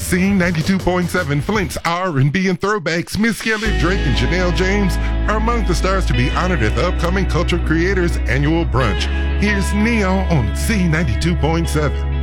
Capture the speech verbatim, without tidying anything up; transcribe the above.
Z ninety-two point seven, Flint's R and B and throwbacks. Miss Kelly, Drake, and Janelle James are among the stars to be honored at the upcoming Culture Creators Annual Brunch. Here's Neo on Z ninety-two point seven.